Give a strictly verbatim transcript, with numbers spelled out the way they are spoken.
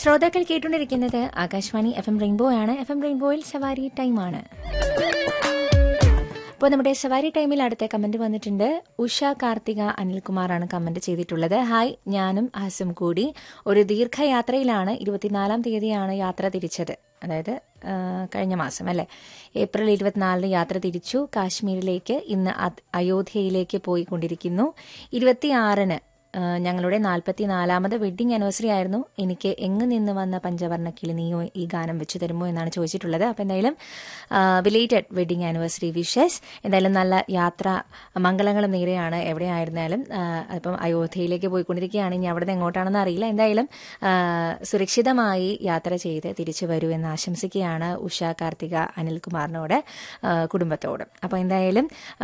ശ്രോതാക്കൾ കേട്ടുകൊണ്ടിരിക്കുന്നത് Akashvani F M rainbow ആണ്. എഫ് എം റെയിൻബോയിൽ സവാരി ടൈമാണ്. അപ്പോൾ നമ്മുടെ സവാരി ടൈമിൽ അടുത്ത കമന്റ് വന്നിട്ടുണ്ട്. ഉഷ കാർത്തിക അനിൽകുമാറാണ് കമന്റ് ചെയ്തിട്ടുള്ളത്. ഹായ്, ഞാനും ഹസും കൂടി ഒരു ദീർഘയാത്രയിലാണ്. ഇരുപത്തിനാലാം തീയതിയാണ് യാത്ര തിരിച്ചത്. അതായത് കഴിഞ്ഞ മാസം അല്ലേ, ഏപ്രിൽ ഇരുപത്തിനാലിന് യാത്ര തിരിച്ചു കാശ്മീരിലേക്ക്. ഇന്ന് അയോധ്യയിലേക്ക് പോയിക്കൊണ്ടിരിക്കുന്നു. ഇരുപത്തിയാറിന് ഞങ്ങളുടെ നാൽപ്പത്തി നാലാമത് വെഡ്ഡിംഗ് ആനിവേഴ്സറി ആയിരുന്നു. എനിക്ക് എങ്ങ് നിന്ന് വന്ന പഞ്ചവർണ്ണ കിളി നീയോ ഈ ഗാനം വെച്ച് തരുമോ എന്നാണ് ചോദിച്ചിട്ടുള്ളത്. അപ്പോൾ എന്തായാലും ബിലേറ്റഡ് വെഡ്ഡിംഗ് ആനിവേഴ്സറി വിഷസ്. എന്തായാലും നല്ല യാത്ര, മംഗളങ്ങളും നേരെയാണ് എവിടെയായിരുന്നാലും. അപ്പം അയോധ്യയിലേക്ക് പോയിക്കൊണ്ടിരിക്കുകയാണ്. ഇനി അവിടെ നിന്ന് എങ്ങോട്ടാണെന്ന് അറിയില്ല. എന്തായാലും സുരക്ഷിതമായി യാത്ര ചെയ്ത് തിരിച്ചു വരൂ എന്ന് ആശംസിക്കുകയാണ് ഉഷ കാർത്തിക അനിൽകുമാറിനോട്, കുടുംബത്തോട്. അപ്പോൾ എന്തായാലും